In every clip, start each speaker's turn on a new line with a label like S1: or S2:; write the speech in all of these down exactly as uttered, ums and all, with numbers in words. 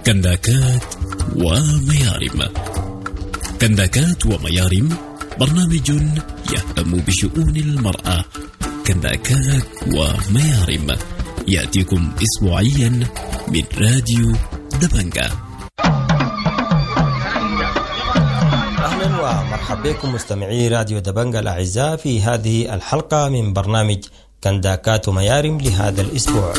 S1: كنداكات وميارم. كنداكات وميارم برنامج يهتم بشؤون المرأة. كنداكات وميارم يأتيكم أسبوعيا من راديو دبنجة.
S2: أهلا ومرحبا بكم مستمعي راديو دبنجة الأعزاء في هذه الحلقة من برنامج كنداكات وميارم لهذا الأسبوع.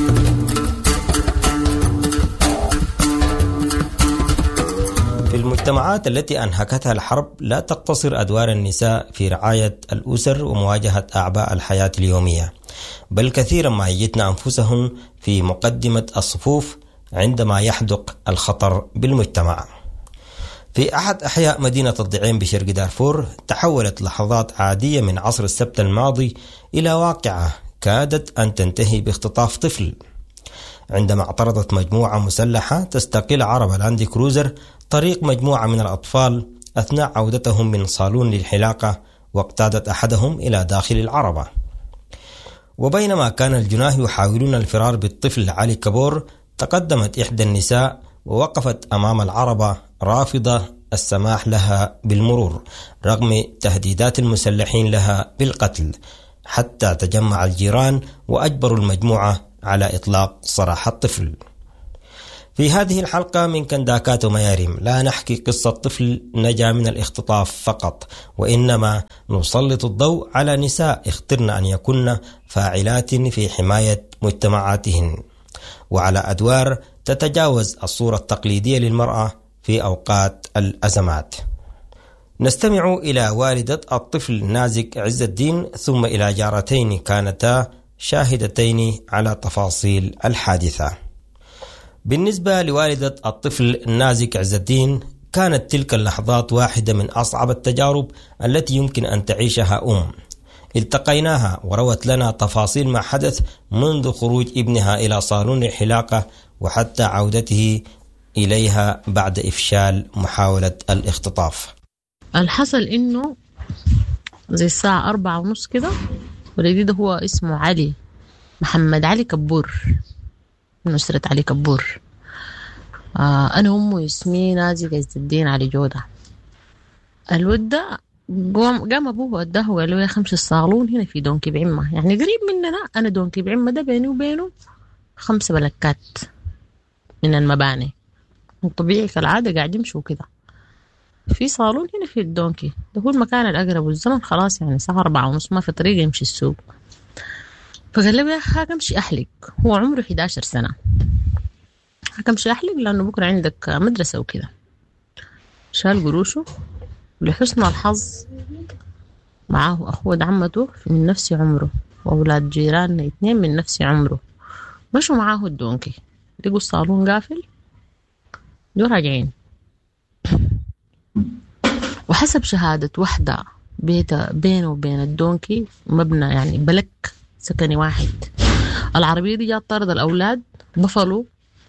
S2: في المجتمعات التي أنهكتها الحرب لا تقتصر أدوار النساء في رعاية الأسر ومواجهة أعباء الحياة اليومية، بل كثيرا ما يجدن أنفسهم في مقدمة الصفوف عندما يحدق الخطر بالمجتمع. في أحد أحياء مدينة الضعين بشرق دارفور تحولت لحظات عادية من عصر السبت الماضي إلى واقعة كادت أن تنتهي باختطاف طفل، عندما اعترضت مجموعة مسلحة تستقل عربة لاند كروزر طريق مجموعة من الأطفال أثناء عودتهم من صالون للحلاقة، واقتادت أحدهم إلى داخل العربة. وبينما كان الجناه يحاولون الفرار بالطفل علي كابور، تقدمت إحدى النساء ووقفت أمام العربة رافضة السماح لها بالمرور رغم تهديدات المسلحين لها بالقتل، حتى تجمع الجيران وأجبروا المجموعة على إطلاق سراح الطفل. في هذه الحلقة من كنداكات وميارم لا نحكي قصة طفل نجا من الاختطاف فقط، وإنما نسلط الضوء على نساء اخترن أن يكن فاعلات في حماية مجتمعاتهن، وعلى أدوار تتجاوز الصورة التقليدية للمرأة في أوقات الأزمات. نستمع إلى والدة الطفل نازك عز الدين، ثم إلى جارتين كانتا شاهدتين على تفاصيل الحادثة. بالنسبة لوالدة الطفل نازك عز الدين، كانت تلك اللحظات واحدة من أصعب التجارب التي يمكن أن تعيشها أم. التقيناها وروت لنا تفاصيل ما حدث منذ خروج ابنها إلى صالون الحلاقة وحتى عودته إليها بعد إفشال محاولة الاختطاف.
S3: الحصل إنه زي الساعة أربعة ونص كده، والولد ده هو اسمه علي محمد علي كبور من أسرة علي كبور. آه أنا أمه اسمي نازك عز الدين علي جودة. الولد ده قام, قام أبوه وداه وقال له يا خمس الصالون هنا في دونكي بعمة، يعني قريب مننا. أنا دونكي بعمة ده بيني وبينه خمسة بلكات من المباني، وطبيعي كالعادة قاعد يمشوا كده في صالون هنا في الدونكي ده هو المكان الأقرب، والزمن خلاص يعني ساعة أربعة ونص ما في طريق يمشي السوق. فقال له يا أخي امشي أحلق، هو عمره إحدى عشرة سنة، امشي أحلق لأنه بكرة عندك مدرسة وكده. شال قروشه، لحسن الحظ معاه أخوة عمته من نفس عمره وأولاد جيراننا اثنين من نفس عمره، مشوا معاه الدونكي، لقوا الصالون قافل، جو راجعين. وحسب شهادة واحدة بيت بينه وبين الدونكي مبنى يعني بلك سكني واحد، العربية دي جات طارد الأولاد بفلوا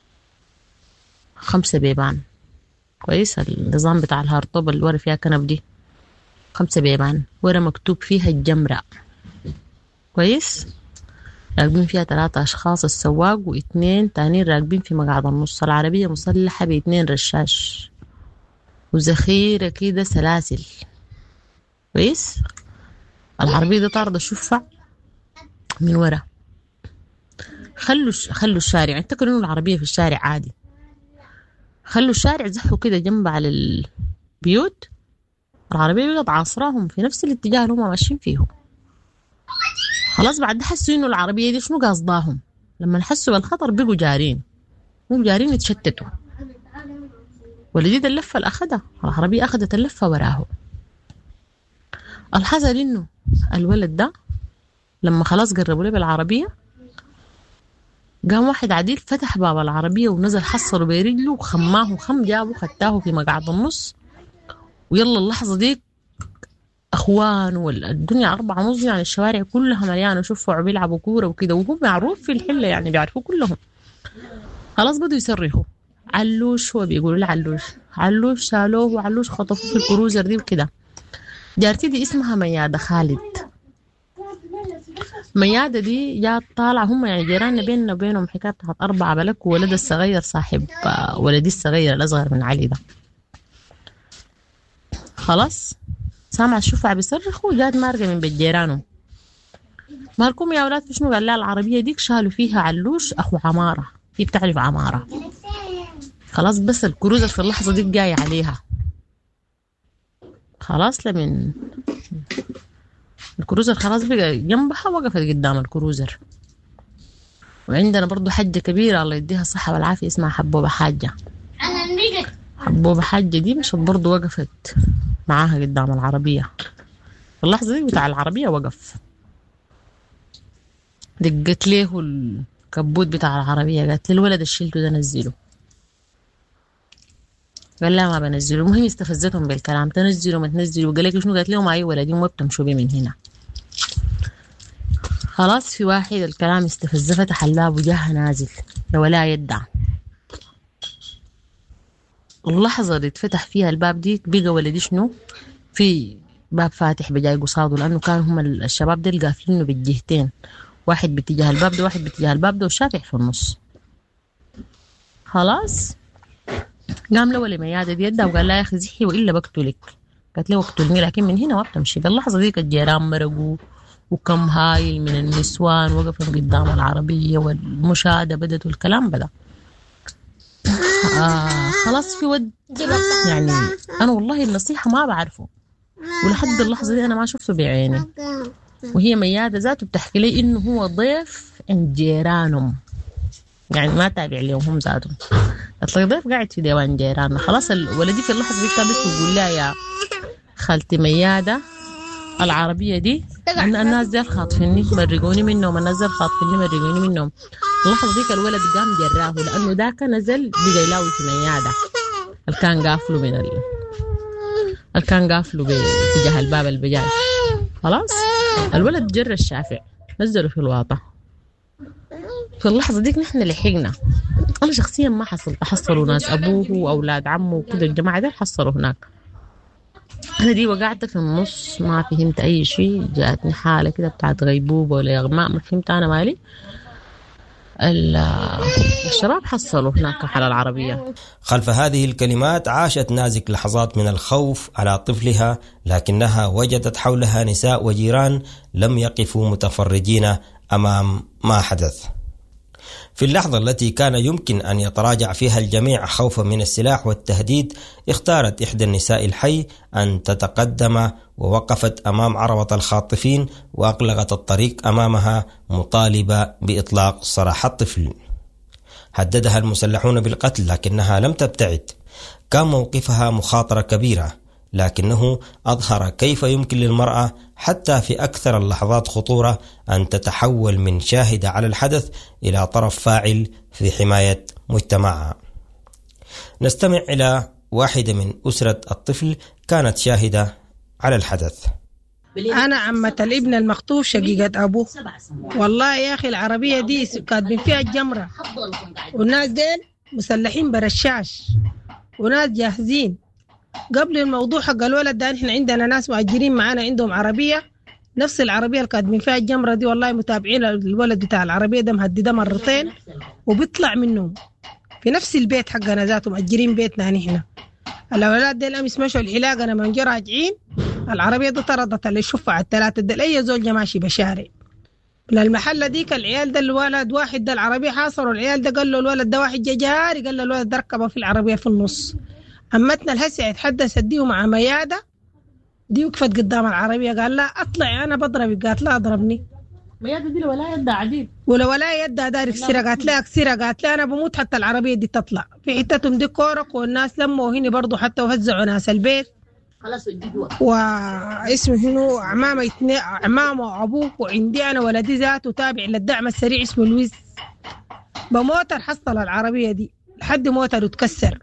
S3: خمسة بيبان، كويس النظام بتاع الهارطوب اللي ورا فيها كنب دي خمسة بيبان ورا مكتوب فيها الجمرة، كويس راكبين فيها ثلاثة أشخاص، السواق واثنين تانين راكبين في مقعد النص. العربية مسلحة باثنين رشاش وذخيرة كده سلاسل، كويس. العربية دي طاردة شفع من ورا، خلوا خلوا الشارع يعني تكروا انه العربية في الشارع عادي، خلوا الشارع زحوا كده جنب على البيوت، العربية بقت عاصراهم في نفس الاتجاه اللي هم ماشيين فيه. خلاص بعد حسوا انه العربية دي شنو قصداهم، لما حسوا بالخطر بقوا جارين، مو جارين يتشتتوا. ولديد اللفة اللي أخدها العربية أخدت اللفة وراه. الحصل إنه الولد ده لما خلاص قربوا له بالعربية، قام واحد عديل فتح باب العربية ونزل حصله برجله وخماه خم جابه خدتاه في مقعد النص. ويلا اللحظة دي أخوان والدنيا أربعة ونص يعني الشوارع كلها مليانة شوفوا بيلعبوا كورة وكده، وهو معروف في الحلة يعني بيعرفوا كلهم. خلاص بدوا يصرخوا علوش، هو بيقولوا له علوش علوش شالوه وعلوش خطفوه في الكروزر دي وكده. جارتي دي اسمها ميادة خالد. ميادة دي جات طالعة هم يعني جيراننا بيننا وبينهم حكاية أربعة بلك وولد الصغير صاحب ولدي الصغير الأصغر من علي ده. خلاص سامع الشفع بيصرخ وجات مارقة من بيت جيرانهم. مالكم يا أولاد في شنو؟ قال لها العربية ديك شالوا فيها علوش أخو عمارة، هي بتعرف عمارة. خلاص بس الكروزر في اللحظة دي جاي عليها. خلاص لمن الكروزر خلاص بقى جنبها وقفت قدام الكروزر. وعندنا برضو حجة كبيرة الله يديها الصحة والعافية اسمها حبوبة حاجة. حبوبة حاجة دي مش برضو وقفت معاها قدام العربية. اللحظة دي بتاع العربية وقف، دقت له الكبوت بتاع العربية، قالت لي الولد الشيلته ده نزله. قال لا ما بنزله. المهم استفزتهم بالكلام، تنزلوا ما تنزلوا. قال لك شنو؟ قالت لهم اي ولدين ما بتمشوا بي من هنا. خلاص في واحد الكلام استفزه فتح الباب وجاها نازل ولا يدع. اللحظة اللي اتفتح فيها الباب دي بقى ولدي شنو في باب فاتح بجاي قصاده، لأنه كانوا هم الشباب دي قافلينه بالجهتين، واحد باتجاه الباب ده واحد باتجاه الباب ده والشافع في النص. خلاص قام له ولي ميادة دي يدها وقال لا يا أخي زحي وإلا بقتلك. قالت له اقتلني لكن من هنا ما بتمشي. باللحظة دي الجيران مرقوا وكم هايل من النسوان وقفوا قدام العربية والمشاهدة بدت والكلام بدأ. آه خلاص في ود يعني أنا والله النصيحة ما بعرفه ولحد اللحظة دي أنا ما شفته بعيني. وهي ميادة ذاته بتحكي لي إنه هو ضيف عند جيرانهم، يعني ما تابع لهم هم ذاتهم. أطلق ضيف قاعد في ديوان جيراننا. خلاص الولدي في اللحظة دي كانت بتقول لها يا خالتي ميادة العربية دي أن الناس دي خاطفيني مرقوني منهم، الناس دي خاطفيني مرقوني منهم. اللحظة ديك الولد قام جراه لأنه ذاك نزل بقى يلاوي في ميادة اللي كان قافله من ال... اللي كان قافله باتجاه الباب البجاي. خلاص الولد جر الشافع نزله في الواطة. في اللحظة ديك نحن لحقنا. أنا شخصيا ما حصلت، حصلوا ناس أبوه وأولاد عمه وكده الجماعة دي حصلوا هناك. أنا دي وقعت في النص ما فهمت أي شيء، جاءتني حالة كده بتاعت غيبوبة ولا إغماء ما فهمت أنا مالي. الشباب حصلوا هناك على العربية.
S2: خلف هذه الكلمات عاشت نازك لحظات من الخوف على طفلها، لكنها وجدت حولها نساء وجيران لم يقفوا متفرجين أمام ما حدث. في اللحظة التي كان يمكن أن يتراجع فيها الجميع خوفا من السلاح والتهديد، اختارت إحدى النساء الحي أن تتقدم ووقفت أمام عربة الخاطفين وأغلقت الطريق أمامها مطالبة بإطلاق سراح الطفل. هددها المسلحون بالقتل لكنها لم تبتعد. كان موقفها مخاطرة كبيرة، لكنه أظهر كيف يمكن للمرأة حتى في أكثر اللحظات خطورة أن تتحول من شاهدة على الحدث إلى طرف فاعل في حماية مجتمعها. نستمع إلى واحدة من أسرة الطفل كانت شاهدة على الحدث.
S4: أنا عمة الابن المخطوف شقيقة أبوه. والله يا أخي العربية دي كاتبين فيها الجمرة، والناس دين مسلحين برشاش وناس جاهزين. قبل الموضوع حق الولد ده نحن عندنا ناس مؤجرين معانا عندهم عربية نفس العربية اللي كاتبين فيها الجمرة دي. والله متابعين الولد بتاع العربية ده مهدده مرتين وبيطلع منهم في نفس البيت حقنا ذاته، مؤجرين بيتنا نحن. الأولاد دي الأمس مشوا الحلاقة أنا من جرى راجعين العربية دي طردت اللي يشوفها على الثلاثة دي أي زول ماشي بشارع للمحلة ديك. العيال ده الولد واحد ده العربية حاصروا العيال ده، قال له الولد ده واحد جاري، قال له الولد ده ركبه في العربية في النص. عمتنا الهسي يتحدث ديه مع ميادة دي وقفت قدام العربية قال لا أطلع أنا بضربك. قالت لا أضربني.
S3: ميادة دي ولا يدها عديد
S4: ولا ولا يدها داري كسيرة. قالت لا كسيرة. قالت لا أنا بموت حتى العربية دي تطلع. في حتتهم دي كورق والناس لموا هنا برضو حتى وهزعوا ناس البيت.
S3: خلاص وديدوا
S4: واسمه هنا عمامة يتني عمامة وأبوه وعندي أنا ولدي ذاته تابع للدعم السريع اسمه لويس. بموتر حصل العربية دي لحد موتر وتكسر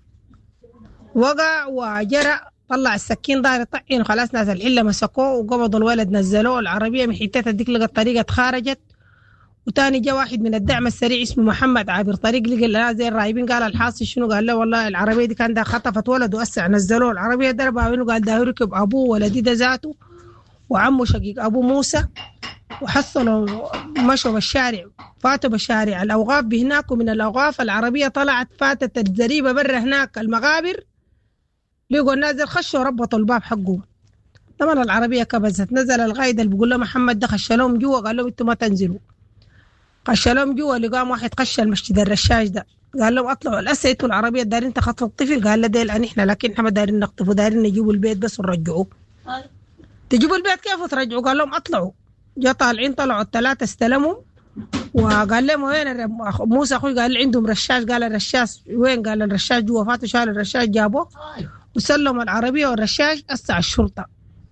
S4: وقع وجرى. طلع السكين دار يطعن وخلاص ناس الحلة مسكوه وقبضوا الولد نزلوه العربية من حتتها ديك لقى الطريقة اتخارجت. وتاني جاء واحد من الدعم السريع اسمه محمد عابر طريق لقى لنا زي الرايبين. قال الحاصل شنو؟ قال له والله العربية دي كان ده خطفت ولد وأسع نزلوه العربية ضربها منه. قال ده يركب أبوه ولدي ده ذاته وعمه شقيق أبو موسى وحصلوا مشوا بالشارع، فاتوا بالشارع الأوقاف بهناك، ومن الأوقاف العربية طلعت فاتت الزريبة برا هناك المغابر، لقوا الناس خشوا ربطوا الباب حقهم. طبعا العربية كبزت، نزل القائد اللي بيقول له محمد ده خش لهم جوا، قال لهم انتوا ما تنزلوا. خش لهم جوا، لقام واحد خش المسجد الرشاش ده، قال لهم اطلعوا الاسا انتوا العربية دايرين تخطفوا الطفل، قال له ديل نحن لكن احنا ما دايرين نخطفوا، دايرين نجيبوا البيت بس ونرجعوه. تجيبوا البيت كيف وترجعوا؟ قال لهم اطلعوا. جا طالعين، طلعوا الثلاثة استلموا، وقال لهم وين موسى اخوي؟ قال عندهم رشاش. قال الرشاش وين؟ قال الرشاش جوا. فاتوا شالوا الرشاش جابوه وسلموا العربية والرشاش أسع الشرطة.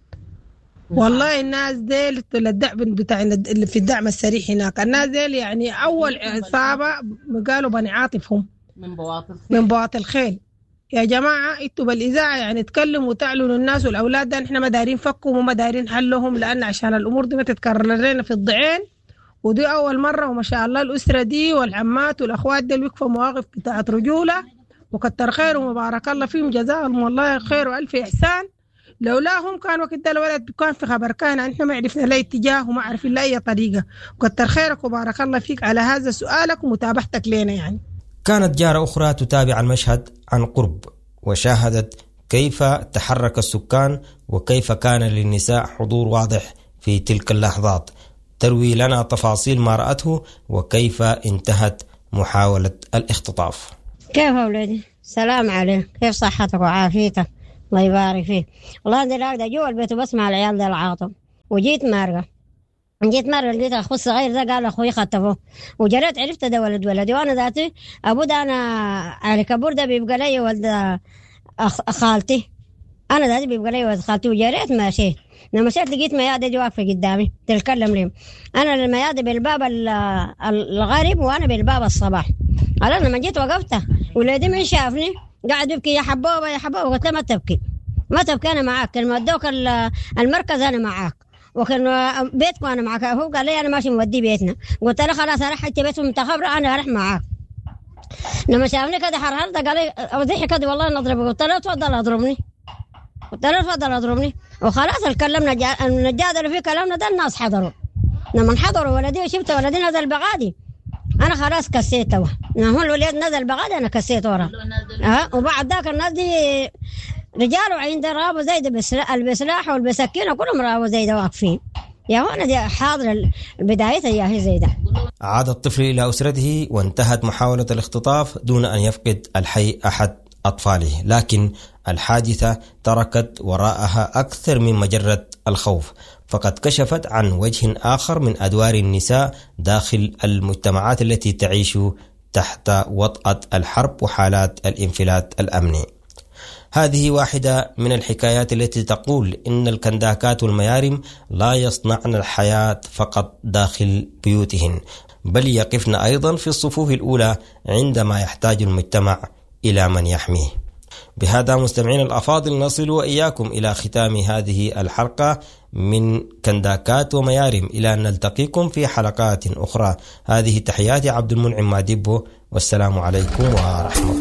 S4: والله الناس ديل الدعم بتاع اللي في الدعم السريع هناك، الناس ديل يعني أول عصابة قالوا بني عاطف، هم من بواطل من بواطل خيل. يا جماعة انتوا بالإذاعة يعني تكلموا وتعلنوا الناس والأولاد ده احنا ما دايرين فكهم وما دايرين حلهم، لأن عشان الأمور دي ما تتكرر لنا في الضعين، ودي أول مرة. وما شاء الله الأسرة دي والعمات والأخوات دي وقفوا مواقف بتاعت رجولة، وكتر خير ومبارك الله فيهم، جزاهم والله خير وألف إحسان. لولاهم كان وقت ده الولد كان في خبر كان احنا ما عرفنا لا اتجاه وما عرفنا لا أي طريقة. وكتر خيرك وبارك الله فيك على هذا سؤالك ومتابعتك لنا. يعني
S2: كانت جارة أخرى تتابع المشهد عن قرب، وشاهدت كيف تحرك السكان وكيف كان للنساء حضور واضح في تلك اللحظات. تروي لنا تفاصيل ما رأته وكيف انتهت محاولة الاختطاف.
S5: كيف أولادي؟ سلام عليك، كيف صحتك وعافيتك؟ الله يبارك فيك. والله أنا راقدة جوا البيت وبسمع العيال ده العاطم، وجيت مارقة جيت مرة لقيت أخو الصغير ده قال أخوي خطفه، وجريت عرفت ده ولد ولدي، وأنا ذاتي أبو ده أنا علي كبور ده بيبقى لي ولد خالتي، أنا ذاتي بيبقى لي ولد خالتي. وجريت ماشيت، لما مشيت لقيت ميادة دي واقفة قدامي تتكلم لي، أنا الميادة بالباب الغريب وأنا بالباب الصباح. قال لما جيت وقفت ولادي من شافني قاعد يبكي يا حبوبة يا حبوبة. قلت له ما تبكي ما تبكي أنا معاك، لما ودوك المركز أنا معاك، وكان بيتكم أنا معاك. هو قال لي أنا ماشي مودي بيتنا. قلت له خلاص أروح حتى بيتهم متخبرة أنا أروح معاك. لما شافني كده حرهرت قال لي أوضحي كده والله نضربك. قلت له تفضل أضربني قلت له تفضل أضربني وخلاص الكلمنا نجادلوا في كلامنا ده. الناس حضروا، لما حضروا ولدي وشفت ولدي نزل بغادي أنا خلاص كسيته. لما هو الولد نزل بغادي أنا كسيت ورا. أه وبعد ذاك الناس دي رجال وعند رابوا زيد بالسلاح والبسكين وكلهم رابوا زيد واقفين. يا هون دي حاضر البداية يا هي زيدة.
S2: عاد الطفل إلى أسرته وانتهت محاولة الاختطاف دون أن يفقد الحي أحد أطفاله، لكن الحادثة تركت وراءها أكثر من مجرد الخوف، فقد كشفت عن وجه آخر من أدوار النساء داخل المجتمعات التي تعيش تحت وطأة الحرب وحالات الانفلات الأمني. هذه واحدة من الحكايات التي تقول إن الكنداكات والميارم لا يصنعن الحياة فقط داخل بيوتهن، بل يقفن أيضا في الصفوف الأولى عندما يحتاج المجتمع إلى من يحميه. بهذا مستمعين الأفاضل نصل وإياكم إلى ختام هذه الحلقة من كنداكات وميارم، إلى أن نلتقيكم في حلقات أخرى. هذه تحياتي عبد المنعم ماديبو، والسلام عليكم ورحمة الله.